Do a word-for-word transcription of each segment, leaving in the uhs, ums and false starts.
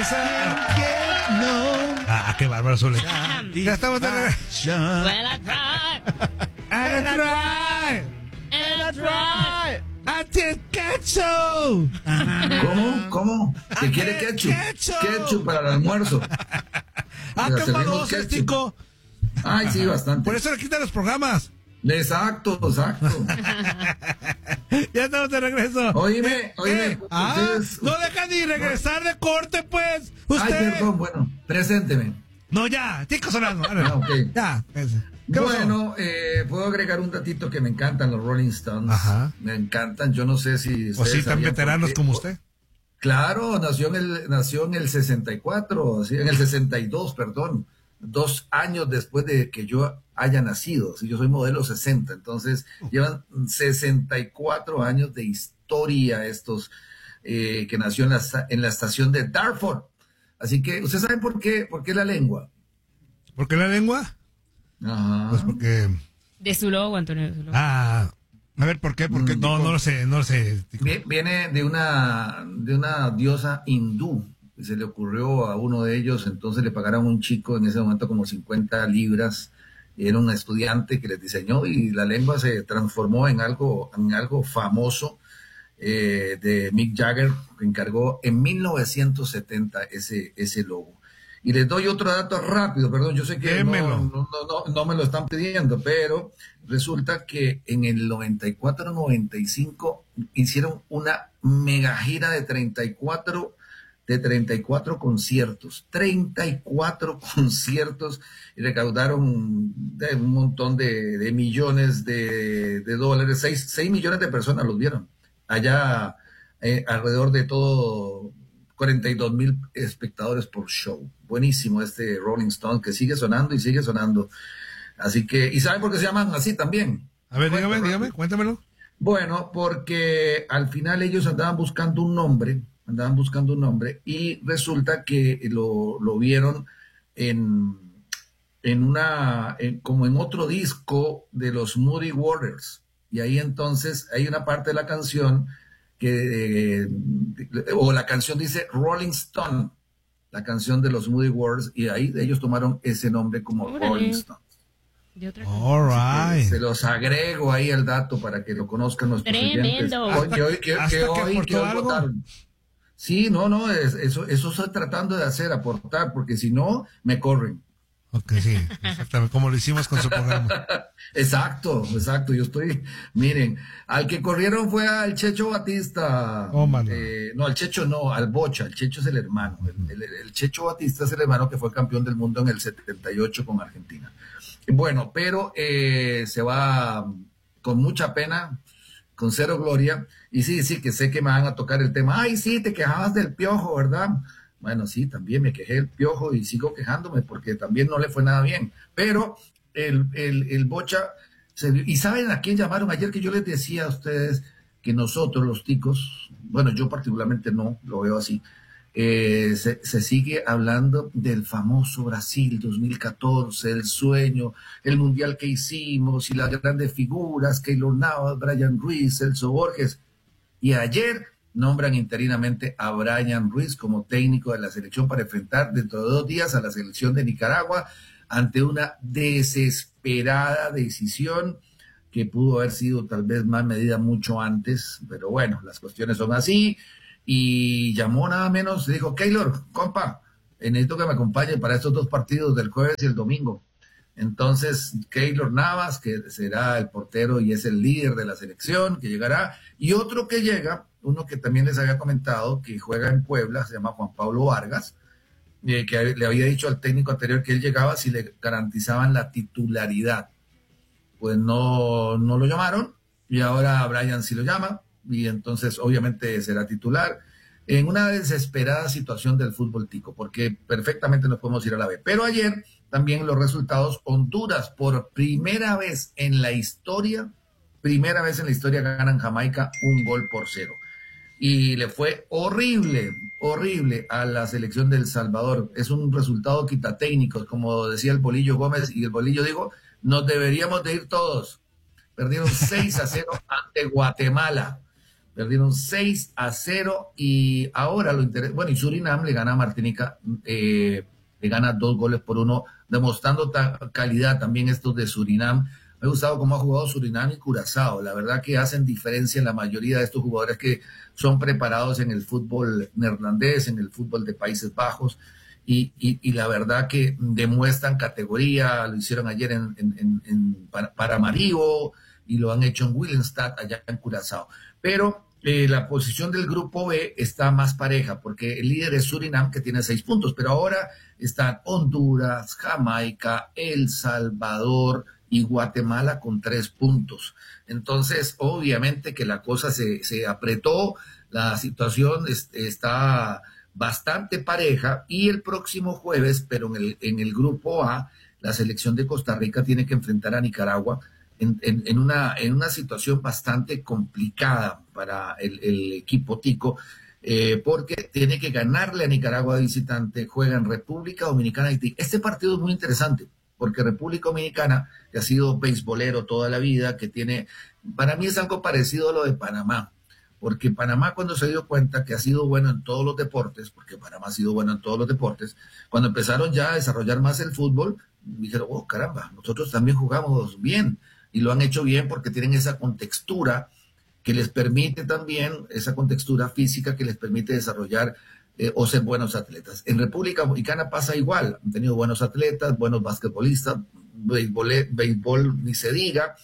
regresa. No. Ah, qué bárbaro, Zule. Ya estamos de regreso. Well, I tried, And I try. and I tried. Until ketchup. ¿Cómo? ¿Cómo? ¿Que quiere ketchup? Ketchup. Ketchup para el almuerzo. Ah, Le qué servimos malo, ketchup. Tico. Ay, sí, bastante. Por eso le quitan los programas. Exacto, exacto. Ya estamos de regreso. Oíme, oíme. Eh, ah, ustedes- no deja ni regresar de corte, pues. Ay, Usted. perdón, bueno, presénteme. No, ya. Tico sonando. Ah, ok. Ya. pues. ¿Qué pasó? Bueno, eh, puedo agregar un datito que me encantan los Rolling Stones. Ajá. Me encantan, yo no sé si O ustedes sí, tan sabían veteranos por qué. como usted. Claro, nació en el, nació en el sesenta y cuatro, sí, en el sesenta y dos, perdón, dos años después de que yo haya nacido. Sí, yo soy modelo sesenta, entonces llevan sesenta y cuatro años de historia estos, eh, que nació en la, esta- en la estación de Dartford. Así que, ¿ustedes saben por qué? ¿Por qué la lengua? ¿Por qué la lengua? Ajá. Pues porque. De su logo, Antonio, de su logo. Ah. A ver, ¿por qué? Porque Mm, no, Tico. no lo sé, no lo sé. Tico. Vie- Viene de una, de una diosa hindú. Y se le ocurrió a uno de ellos, entonces le pagaron a un chico en ese momento como cincuenta libras. Y era un estudiante que les diseñó y la lengua se transformó en algo, en algo famoso, eh, de Mick Jagger, que encargó en mil novecientos setenta ese, ese logo. Y les doy otro dato rápido, perdón, yo sé que no, Démelo. no, no, no, no me lo están pidiendo, pero resulta que en el noventa y cuatro noventa y cinco hicieron una mega gira de treinta y cuatro de treinta y cuatro conciertos, treinta y cuatro conciertos, y recaudaron de un montón de, de millones de, de dólares, seis millones de personas los vieron, allá, eh, alrededor de todo cuarenta y dos mil espectadores por show. Buenísimo este Rolling Stone, que sigue sonando y sigue sonando. Así que, ¿y saben por qué se llaman así también? A ver, dígame, Cuéntame. dígame, cuéntamelo. Bueno, porque al final ellos andaban buscando un nombre, andaban buscando un nombre, y resulta que lo, lo vieron en, en una, en- como en otro disco de los Moody Waters. Y ahí entonces hay una parte de la canción que, eh, o la canción dice Rolling Stone, la canción de los Moody Waters, y ahí ellos tomaron ese nombre como Órale. Rolling Stone. De otra All Eh, right. Se los agrego ahí el dato para que lo conozcan nuestros Tremendo. oyentes. Hoy- que hoy, que, ¿Hasta que que hoy, aportó que hoy algo? votaron. Sí, no, no, es- eso, eso estoy tratando de hacer, aportar, porque si no, me corren. Ok, sí, exactamente, como lo hicimos con su programa. Exacto, exacto, yo estoy, miren, al que corrieron fue al Checho Batista. Oh, mano. Eh, no, al Checho no, al Bocha, el Checho es el hermano. El, el- el Checho Batista es el hermano que fue campeón del mundo en el setenta y ocho con Argentina. Bueno, pero eh, se va con mucha pena, con cero gloria, y sí, sí, que sé que me van a tocar el tema. Ay, sí, te quejabas del Piojo, ¿verdad? Bueno, sí, también me quejé del Piojo y sigo quejándome porque también no le fue nada bien. Pero el, el, el Bocha se vio. ¿Y saben a quién llamaron ayer? Que yo les decía a ustedes que nosotros, los ticos, bueno, yo particularmente no, lo veo así, eh, se, se sigue hablando del famoso Brasil dos mil catorce, el sueño, el mundial que hicimos y las grandes figuras, Keylor Navas, Brian Ruiz, Celso Borges. Y ayer nombran interinamente a Brian Ruiz como técnico de la selección para enfrentar dentro de dos días a la selección de Nicaragua ante una desesperada decisión que pudo haber sido tal vez más medida mucho antes, pero bueno, las cuestiones son así. Y llamó nada menos, dijo, Keylor, compa, necesito que me acompañe para estos dos partidos del jueves y el domingo. Entonces, Keylor Navas, que será el portero y es el líder de la selección, que llegará, y otro que llega, uno que también les había comentado, que juega en Puebla, se llama Juan Pablo Vargas, eh, que le había dicho al técnico anterior que él llegaba si le garantizaban la titularidad. Pues no, no lo llamaron, y ahora Brian sí lo llama, y entonces obviamente será titular, en una desesperada situación del fútbol tico, porque perfectamente nos podemos ir a la B. Pero ayer también los resultados: Honduras, por primera vez en la historia, primera vez en la historia ganan Jamaica un gol por cero. Y le fue horrible, horrible a la selección de El Salvador. Es un resultado quitatécnicos, como decía el Bolillo Gómez, y el Bolillo dijo, nos deberíamos de ir todos. Perdieron seis a cero ante Guatemala. perdieron seis a cero y ahora lo interesante, bueno, y Surinam le gana a Martinica, eh, le gana dos goles por uno, demostrando ta calidad también estos de Surinam. Me ha gustado cómo ha jugado Surinam y Curazao, la verdad que hacen diferencia en la mayoría de estos jugadores que son preparados en el fútbol neerlandés, en el fútbol de Países Bajos, y, y, y la verdad que demuestran categoría, lo hicieron ayer en, en, en, en Paramaribo, y lo han hecho en Willemstad, allá en Curazao. Pero eh, la posición del grupo B está más pareja, porque el líder es Surinam, que tiene seis puntos, pero ahora están Honduras, Jamaica, El Salvador y Guatemala con tres puntos. Entonces, obviamente que la cosa se, se apretó, la situación es, está bastante pareja, y el próximo jueves, pero en el, en el grupo A, la selección de Costa Rica tiene que enfrentar a Nicaragua, En, en, en, una, en una situación bastante complicada para el, el equipo tico, eh, porque tiene que ganarle a Nicaragua de visitante, juega en República Dominicana, Haití. Este partido es muy interesante, porque República Dominicana, que ha sido beisbolero toda la vida, que tiene, para mí es algo parecido a lo de Panamá, porque Panamá, cuando se dio cuenta que ha sido bueno en todos los deportes, porque Panamá ha sido bueno en todos los deportes, cuando empezaron ya a desarrollar más el fútbol, dijeron, oh caramba, nosotros también jugamos bien, y lo han hecho bien porque tienen esa contextura que les permite también, esa contextura física que les permite desarrollar eh, o ser buenos atletas. En República Dominicana pasa igual, han tenido buenos atletas, buenos basquetbolistas, béisbol, béisbol ni se diga,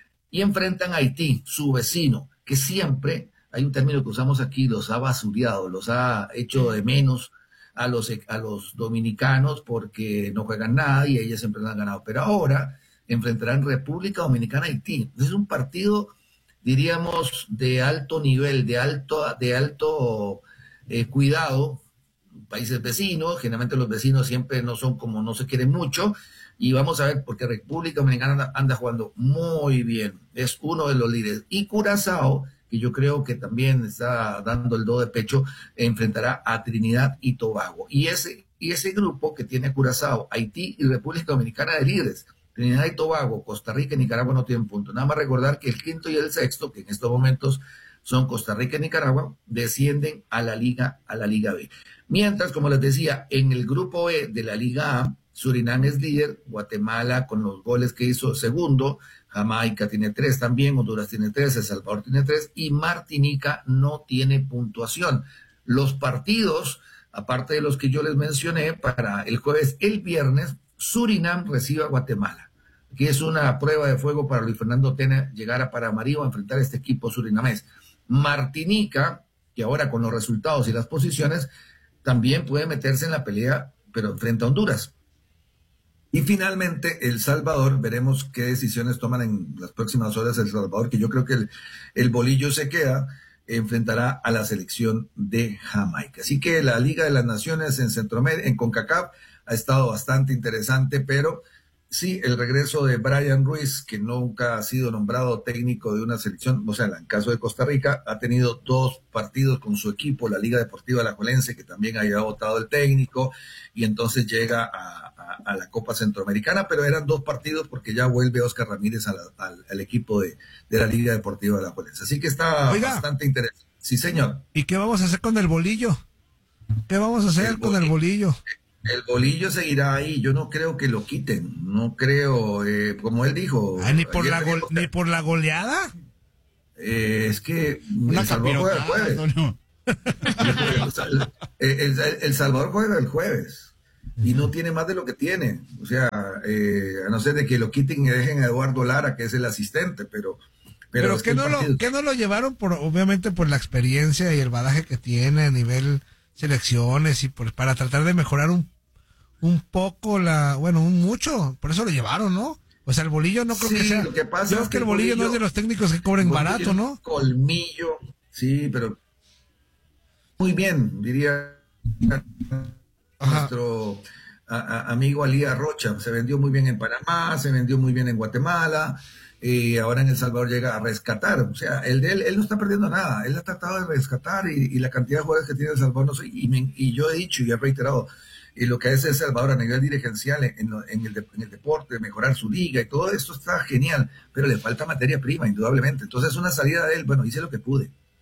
y enfrentan a Haití, su vecino, que siempre, hay un término que usamos aquí, los ha basureado, los ha hecho de menos a los, a los dominicanos porque no juegan nada y ellos siempre lo han ganado, pero ahora enfrentarán República Dominicana Haití. Es un partido, diríamos, de alto nivel, de alto, de alto eh, cuidado, países vecinos, generalmente los vecinos siempre no son como, no se quieren mucho, y vamos a ver, porque República Dominicana anda, anda jugando muy bien, es uno de los líderes, y Curazao, que yo creo que también está dando el do de pecho, enfrentará a Trinidad y Tobago, y ese, y ese grupo que tiene Curazao, Haití y República Dominicana de líderes, Trinidad y Tobago, Costa Rica y Nicaragua no tienen puntos. Nada más recordar que el quinto y el sexto, que en estos momentos son Costa Rica y Nicaragua, descienden a la Liga, a la Liga B. Mientras, como les decía, en el grupo B de la Liga A, Surinam es líder, Guatemala con los goles que hizo segundo, Jamaica tiene tres también, Honduras tiene tres, El Salvador tiene tres y Martinica no tiene puntuación. Los partidos, aparte de los que yo les mencioné, para el jueves, el viernes, Surinam recibe a Guatemala, que es una prueba de fuego para Luis Fernando Tena llegar a Paramaribo a enfrentar a este equipo surinamés. Martinica, que ahora con los resultados y las posiciones, también puede meterse en la pelea, pero enfrenta a Honduras. Y finalmente, El Salvador, veremos qué decisiones toman en las próximas horas El Salvador, que yo creo que el, el bolillo se queda, enfrentará a la selección de Jamaica. Así que la Liga de las Naciones en Centroamérica, en CONCACAF, ha estado bastante interesante, pero sí, el regreso de Brian Ruiz, que nunca ha sido nombrado técnico de una selección, o sea, en el caso de Costa Rica, ha tenido dos partidos con su equipo, la Liga Deportiva Alajuelense, que también había votado el técnico, y entonces llega a, a, a la Copa Centroamericana, pero eran dos partidos porque ya vuelve Oscar Ramírez a la, al, al equipo de, de la Liga Deportiva Alajuelense. Así que está Oiga, bastante interesante. Sí, señor. ¿Y qué vamos a hacer con el bolillo? ¿Qué vamos a hacer el con bolillo. el bolillo? El bolillo seguirá ahí, yo no creo que lo quiten, no creo, eh, como él dijo. Ah, ¿ni, por la gole, ¿Ni por la goleada? Eh, es que El Salvador juega el jueves. No, no. El, el, el Salvador juega el jueves y no tiene más de lo que tiene. O sea, eh, a no ser de que lo quiten y dejen a Eduardo Lara, que es el asistente, pero... Pero, pero que, no lo, que no lo llevaron, por obviamente por la experiencia y el badaje que tiene a nivel... selecciones y por, para tratar de mejorar un un poco la, bueno, un mucho, por eso lo llevaron, ¿no? O sea, el bolillo no creo sí, que sea. Lo que pasa yo creo es que el bolillo, bolillo no es de los técnicos que cobren barato, ¿no? Colmillo, sí, pero muy bien, diría Ajá. nuestro a, a, amigo Alía Rocha, se vendió muy bien en Panamá, se vendió muy bien en Guatemala. Y ahora en El Salvador llega a rescatar, o sea, el de él, él no está perdiendo nada, él ha tratado de rescatar y, y la cantidad de jugadores que tiene El Salvador, no sé, y, me, y yo he dicho y he reiterado, y lo que hace El Salvador a nivel dirigencial en, en, el de, en el deporte, mejorar su liga y todo esto está genial, pero le falta materia prima, indudablemente, entonces una salida de él, bueno, hice lo que pude,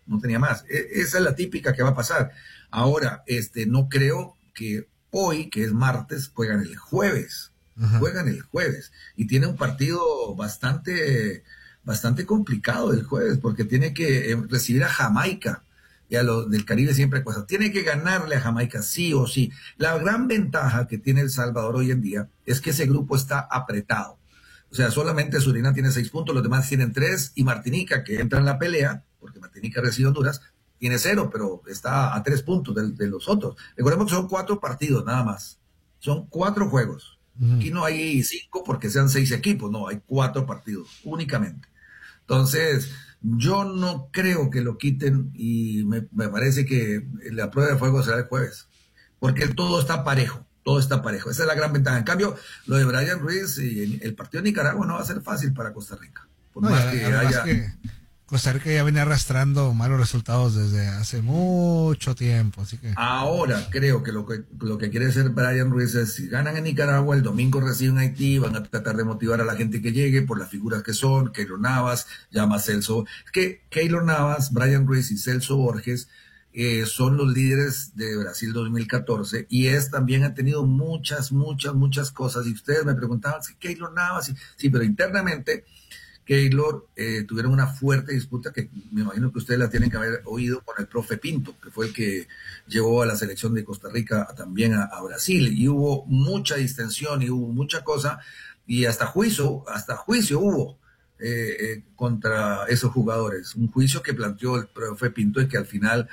no tenía más. E- esa es la típica que va a pasar. Ahora, este, no creo que hoy, que es martes, juegan el jueves. Ajá. Juegan el jueves. Y tiene un partido bastante, bastante complicado el jueves, porque tiene que eh, recibir a Jamaica. Y a los del Caribe siempre cuesta. Tiene que ganarle a Jamaica, sí o sí. La gran ventaja que tiene El Salvador hoy en día es que ese grupo está apretado. O sea, solamente Surinam tiene seis puntos, los demás tienen tres, y Martinica, que entra en la pelea, porque Martinica recibe Honduras, tiene cero, pero está a tres puntos de, de los otros. Recordemos que son cuatro partidos nada más. Son cuatro juegos. Ujú. Aquí no hay cinco porque sean seis equipos, no, hay cuatro partidos únicamente. Entonces, yo no creo que lo quiten y me, me parece que la prueba de fuego será el jueves, porque todo está parejo, todo está parejo. Esa es la gran ventaja. En cambio, lo de Brian Ruiz y el partido de Nicaragua no va a ser fácil para Costa Rica. Por No, más ya- que además haya... que Costa Rica ya venía arrastrando malos resultados desde hace mucho tiempo, así que... Ahora creo que lo que lo que quiere hacer Brian Ruiz es, si ganan en Nicaragua, el domingo reciben Haití, van a tratar de motivar a la gente que llegue por las figuras que son, Keylor Navas, llama Celso. Es que Keylor Navas, Brian Ruiz y Celso Borges eh, son los líderes de Brasil dos mil catorce, y es también han tenido muchas, muchas, muchas cosas. Y ustedes me preguntaban, si Keylor Navas, sí, sí, pero internamente Keylor eh, tuvieron una fuerte disputa que me imagino que ustedes la tienen que haber oído con el profe Pinto, que fue el que llevó a la selección de Costa Rica a, también a, a Brasil, y hubo mucha distensión y hubo mucha cosa, y hasta juicio, hasta juicio hubo eh, eh, contra esos jugadores, un juicio que planteó el profe Pinto y que al final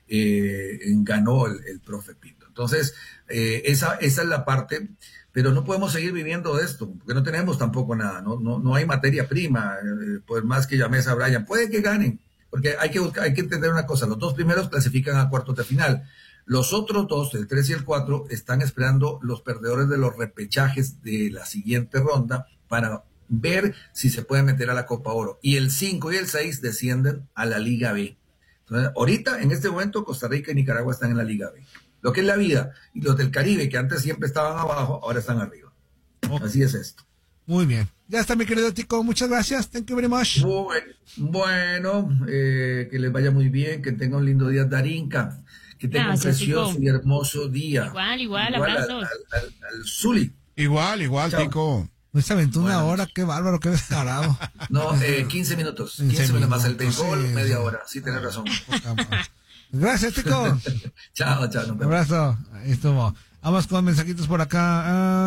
eh, ganó el, el profe Pinto. Entonces, eh, esa, esa es la parte, pero no podemos seguir viviendo de esto, porque no tenemos tampoco nada, no, no, no hay materia prima, eh, por más que llames a Brian, puede que ganen, porque hay que, buscar, hay que entender una cosa, los dos primeros clasifican a cuartos de final, los otros dos, el tres y el cuatro, están esperando los perdedores de los repechajes de la siguiente ronda para ver si se pueden meter a la Copa Oro, y el cinco y el seis descienden a la Liga B. Entonces, ahorita, en este momento, Costa Rica y Nicaragua están en la Liga B. Lo que es la vida. Y los del Caribe, que antes siempre estaban abajo, ahora están arriba. Ok. Así es esto. Muy bien. Ya está, mi querido Tico. Muchas gracias. Thank you very much. Bueno, bueno eh, que les vaya muy bien, que tengan un lindo día, Darinka. Que tengan Gracias, un precioso Tico. y hermoso día. Igual, igual, al, abrazos. al, al, al Zuli. Igual, igual, Chao. Tico. Pues se aventó una Bueno. hora. Qué bárbaro, qué descarado. No, eh, quince minutos. quince quince minutos más el minutos, béisbol, sí, media sí. hora. Sí, tienes razón. Poca madre. Gracias, Tico. Chao, chao. Nos Un vemos. abrazo. Ahí estuvo. Vamos con mensajitos por acá.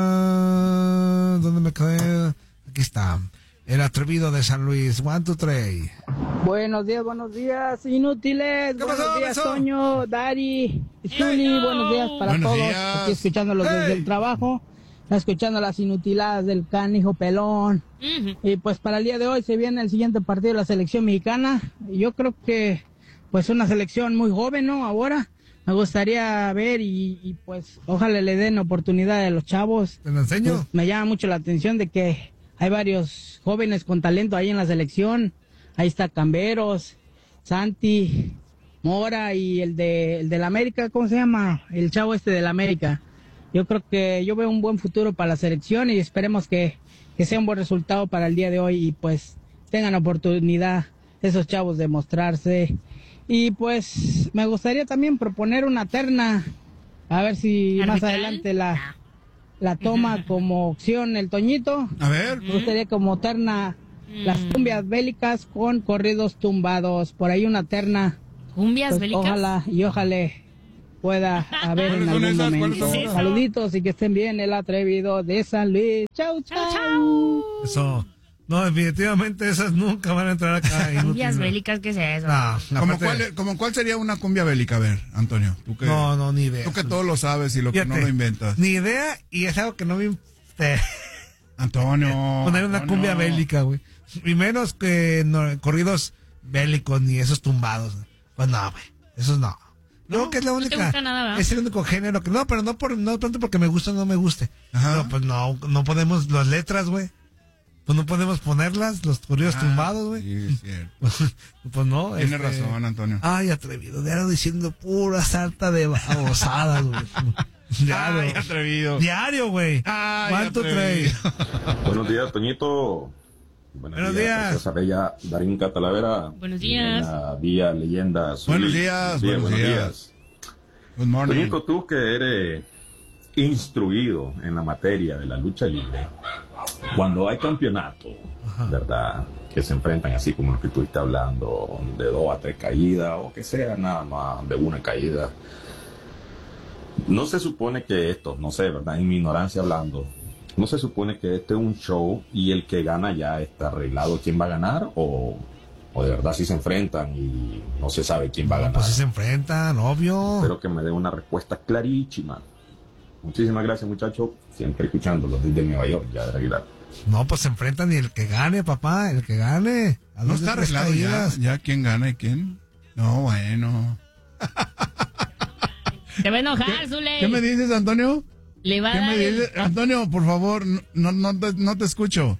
Ah, ¿dónde me quedé? Aquí está. El atrevido de San Luis. One, two, three. Buenos días, buenos días, inútiles. ¿Qué Buenos pasó, días, Beso? Toño, Dari, Zuli. Hello. Buenos días para Buenos todos. días. Aquí escuchándolos desde Hey. el trabajo, escuchando las inutiladas del canijo pelón. Ujú. Y pues para el día de hoy se viene el siguiente partido de la selección mexicana. Y yo creo que pues una selección muy joven, ¿no? Ahora me gustaría ver y, y, pues ojalá le den oportunidad a los chavos. ¿Te lo enseño? Pues, me llama mucho la atención de que hay varios jóvenes con talento ahí en la selección. Ahí está Camberos, Santi, Mora y el de el del América, ¿cómo se llama? El chavo este del América. Yo creo que yo veo un buen futuro para la selección y esperemos que, que sea un buen resultado para el día de hoy y pues tengan oportunidad esos chavos de mostrarse. Y pues me gustaría también proponer una terna, a ver si más ¿Arbitral? adelante la, la toma como opción el Toñito. A ver. Me gustaría como terna las cumbias bélicas con corridos tumbados, por ahí una terna. ¿Cumbias Pues, bélicas? ojalá y ojalá pueda haber en ¿Cuáles son algún esas? ¿Cuáles momento. son esas? Saluditos y que estén bien, el atrevido de San Luis. Chau, chau. Chau, chau. Eso. No, definitivamente esas nunca van a entrar acá. Cumbias inútil. bélicas, ¿qué es eso? No, ¿Cómo aparte- cuál, como cuál sería una cumbia bélica? A ver, Antonio. Tú que, No, no, ni idea. tú que todo lo sabes y lo que no Fíjate, lo inventas. Ni idea, y es algo que no me eh, Antonio. poner una Antonio. cumbia bélica, güey. Y menos que no, corridos bélicos ni esos tumbados. Pues no, güey. Esos no. Yo creo que es la ¿no te única. gusta nada, ¿verdad? Es el único género que. No, pero no por no tanto porque me gusta o no me guste. Ajá. No, pues no, no podemos las letras, güey. Pues no podemos ponerlas, los corridos Ah, tumbados, güey. Sí, es cierto. Pues no. Tienes este, razón, Antonio. Ay, atrevido. Diario diciendo pura sarta de babosadas, güey. Diario. Ay, atrevido. Diario, güey. Ay, ¿Cuánto atrevido. trae? Buenos días, Toñito. Buenos días. César Bella, Darinka Talavera. Buenos días. La vía leyenda. Buenos días, Sí, buenos días. Good morning. Toñito, tú que eres instruido en la materia de la lucha libre, cuando hay campeonatos, ¿verdad? Que se enfrentan así como lo que tú estás hablando, de dos a tres caídas, o que sea nada más de una caída. No se supone que esto, no sé, ¿verdad? En mi ignorancia hablando, no se supone que este es un show y el que gana ya está arreglado quién va a ganar, o, o de verdad si se enfrentan y no se sabe quién va a ganar. Pues si se enfrentan, obvio. Espero que me dé una respuesta clarísima. Muchísimas gracias, muchachos. Siempre escuchándolo desde Nueva York, ya de Aguilar. No, pues se enfrentan y el que gane, papá, el que gane. A ¿No dos de está tres arreglado ya, caídas. ya quién gana y quién? No, bueno. Te va a enojar, Zule. ¿Qué me dices, Antonio? Le va a ¿Qué dar me el- dices? Antonio, por favor, no, no, te, no te escucho.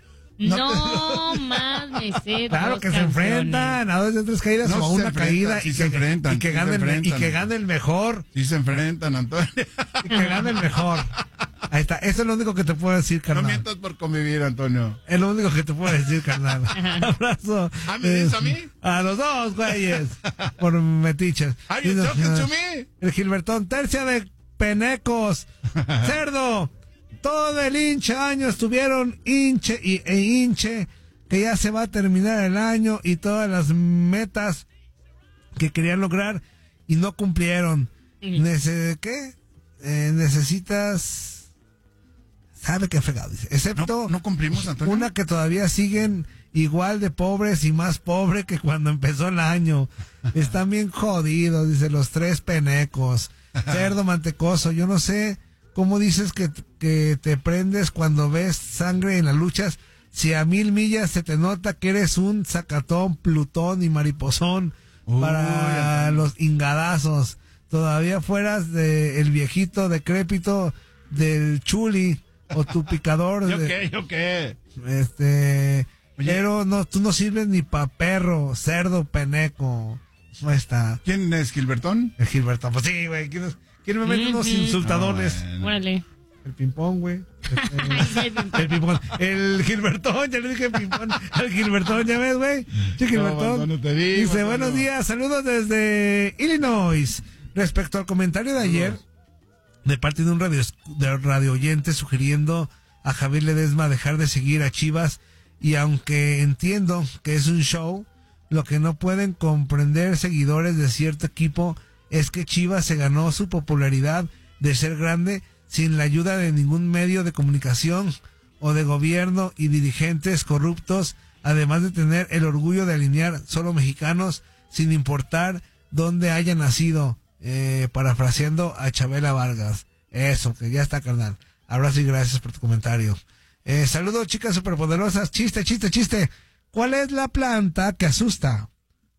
No, más me sé Claro dos que se canciones. enfrentan a dos de tres caídas No, o a se una enfrentan, caída sí y, se que, enfrentan, y, que sí se gane el, y enfrentan. que gane el mejor. Sí se enfrentan, Antonio. Y que gane el mejor. Ahí está. Eso es lo único que te puedo decir, No carnal. mientas por convivir, Antonio. Es lo único que te puedo decir, carnal. Abrazo. ¿Ah, me dices a mí? A los dos, güeyes. Por metiches. Are you Dice, talking to ah, me? El Gilbertón, tercia de penecos. Cerdo. Todo el hinche año estuvieron hinche y, e hinche, que ya se va a terminar el año y todas las metas que querían lograr y no cumplieron. Nece- ¿Qué? Eh, necesitas... ¿Sabe qué fregado? Dice. Excepto No, no cumplimos, Antonio. una que todavía siguen igual de pobres y más pobres que cuando empezó el año. Están bien jodidos, dice, los tres penecos. Cerdo mantecoso, yo no sé cómo dices que, que te prendes cuando ves sangre en las luchas, si a mil millas se te nota que eres un zacatón, plutón y mariposón Uy, para Antonio. los ingadazos. Todavía fueras de el viejito decrépito del chuli o tu picador. ¿Yo de- qué? ¿Yo qué? este, Oye. pero no, tú no sirves ni pa' perro, cerdo, peneco. No está. ¿Quién es Gilbertón? El Gilberto, pues sí, güey. ¿Quién, quién me mete unos Ujú. insultadones? Ah, bueno. Órale. El ping-pong, güey. Ay, El, el ping-pong. El Gilbertón, ya le dije ping-pong. El Gilbertón, ya ves, güey. Sí, Gilbertón. Antonio, te digo, Dice, Antonio. buenos días, saludos desde Illinois. Respecto al comentario de ayer, de parte de un radio, de radio oyente sugiriendo a Javier Ledesma dejar de seguir a Chivas, y aunque entiendo que es un show, lo que no pueden comprender seguidores de cierto equipo es que Chivas se ganó su popularidad de ser grande sin la ayuda de ningún medio de comunicación o de gobierno y dirigentes corruptos, además de tener el orgullo de alinear solo mexicanos sin importar dónde hayan nacido, eh, parafraseando a Chabela Vargas. Eso, que ya está, carnal. Abrazo y gracias por tu comentario. Eh, saludos, chicas superpoderosas. Chiste, chiste, chiste. ¿Cuál es la planta que asusta?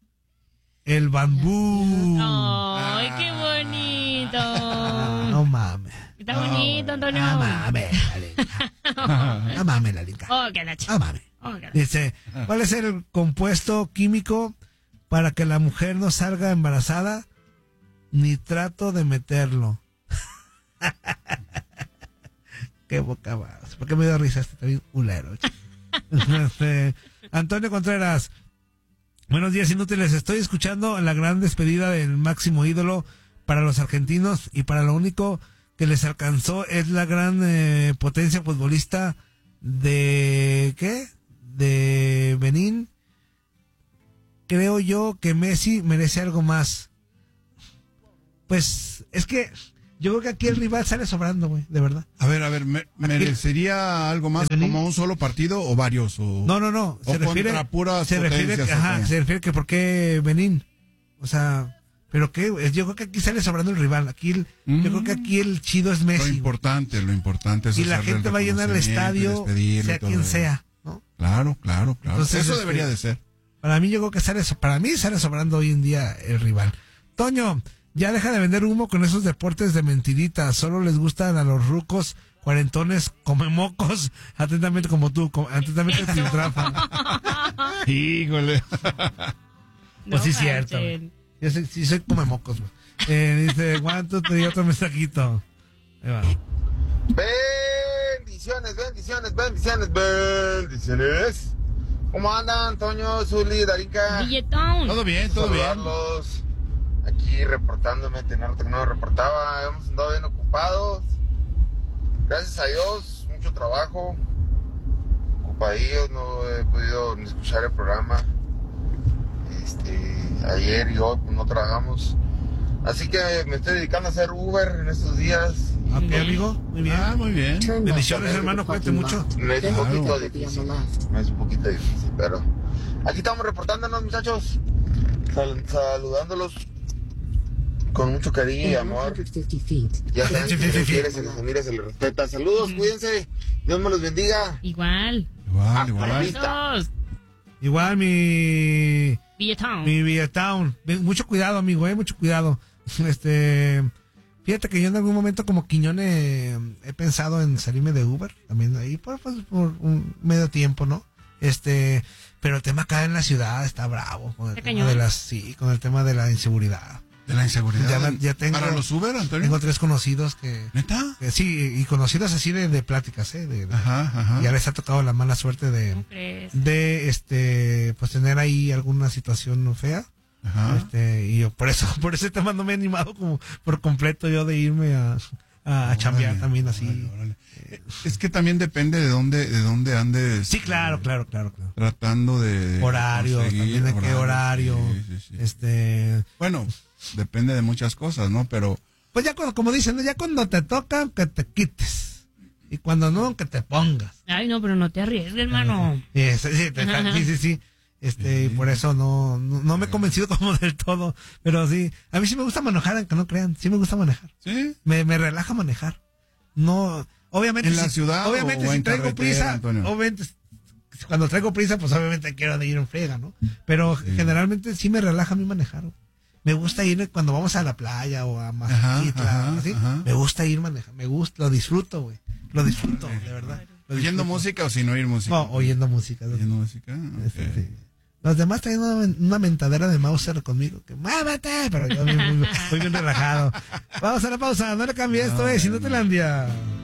El bambú. Ay, qué bonito. No mames. Está bonito, Antonio. No mames, Lalinka. No mames, Lalinka. Oh, que la ch- No mames. oh, que la- Dice, ¿cuál es el compuesto químico para que la mujer no salga embarazada? Ni trato de meterlo. Qué boca más. ¿Por qué me dio risa este también culero? Este, Antonio Contreras. Buenos días, inútiles. Estoy escuchando la gran despedida del máximo ídolo para los argentinos, y para lo único que les alcanzó es la gran eh, potencia futbolista de... ¿qué? De Benín. Creo yo que Messi merece algo más. Pues es que yo creo que aquí el rival sale sobrando, güey, de verdad. A ver, a ver, ¿me- ¿merecería algo más ¿Benín? como un solo partido o varios? O... No, no, no. O contra puras se refiere, potencias, ajá, ¿o qué? se refiere que por qué Benín. O sea, pero qué, güey, yo creo que aquí sale sobrando el rival. Aquí, el- Mm. yo creo que aquí el chido es Lo Messi. importante, lo importante es Y la hacerle gente el va a llenar el reconocimiento y estadio, despedirlo y sea todo quien eso. sea, ¿no? Claro, claro, claro. Entonces, Eso este, debería de ser. Para mí yo creo que sale, so- para mí sale sobrando hoy en día el rival. Toño, ya deja de vender humo con esos deportes de mentiritas. Solo les gustan a los rucos cuarentones come mocos. Atentamente como tú, como- atentamente el Piltrafa. Híjole. Pues sí, No cierto. manchen. güey. Yo soy, sí soy come mocos, güey. Eh, dice, ¿cuánto te dio otro mensajito? Ahí va. Bendiciones, bendiciones, bendiciones, bendiciones. ¿Cómo andan, Toño, Zuli, Darica? Billetón. Todo bien, todo bien. Saludarlos. Aquí reportándome, tener que no me reportaba. Hemos andado bien ocupados. Gracias a Dios, mucho trabajo. Ocupadillos, no he podido ni escuchar el programa. Este, ayer y hoy pues, no trabajamos. Así que me estoy dedicando a hacer Uber en estos días. Ok, amigo, muy bien. Ah, muy bien. Bendiciones, hermano, cuídate mucho. Me es un Claro. poquito difícil. Me es un poquito difícil, pero aquí estamos reportándonos, muchachos. Sal- saludándolos con mucho cariño y amor. Ya saben que se les quiere, se les admira, se les respeta. Saludos, cuídense. Dios me los bendiga. Igual. Igual, igual. Besos. Igual mi... Billetón. Mi Villatown. Mucho cuidado, amigo, eh, mucho cuidado. Este... Fíjate que yo en algún momento como Quiñone he pensado en salirme de Uber, también ahí por, pues, por un medio tiempo, ¿no? Este, pero el tema acá en la ciudad está bravo con el Está tema cañón. de las, sí, con el tema de la inseguridad. De la inseguridad. Ya, ya tengo, ¿Para los Uber, Antonio? tengo tres conocidos que, ¿Neta? que sí, y conocidos así de, de pláticas, eh, de, de- Ajá, ajá. ya les ha tocado la mala suerte de, ¿Cómo crees? de, este, pues tener ahí alguna situación fea. Ajá. Este, y yo por eso, por ese tema no me he animado como por completo yo de irme a, a, a chambear Órale, también así. órale, órale. Es que también depende de dónde, de dónde andes. Sí, claro, claro, claro, claro. Tratando de. Horarios, conseguir también de qué horario, sí, sí, sí. este, Bueno, depende de muchas cosas, ¿no? Pero. pues ya cuando, como dicen, ¿no? Ya cuando te toca, que te quites. Y cuando no, que te pongas. Ay, no, pero no te arriesgues, hermano. Sí, sí, sí, te- sí, sí, sí. Este, y por eso no, no, no me he convencido como del todo, pero sí, a mí sí me gusta manejar, aunque no crean, sí me gusta manejar. Sí. Me, me relaja manejar. No, obviamente. ¿En la si- ciudad obviamente o si en traigo carretera, prisa, Antonio? obviamente, cuando traigo prisa, pues obviamente quiero de ir en frega, ¿no? Pero Sí. generalmente sí me relaja a mí manejar. Güey. Me gusta ir cuando vamos a la playa o a Mazatlán, ajá, así, ajá. me gusta ir manejar, me gusta, lo disfruto, güey. Lo disfruto, de verdad. Lo ¿Oyendo disfruto. música o sin oír música? No, oyendo música. ¿Oyendo música? Este, Ok. sí. Los demás traen una, una mentadera de Mauser conmigo, que muévete, pero yo muy, muy, muy bien relajado. Vamos a la pausa, no le cambies esto, eh, si no te la envía.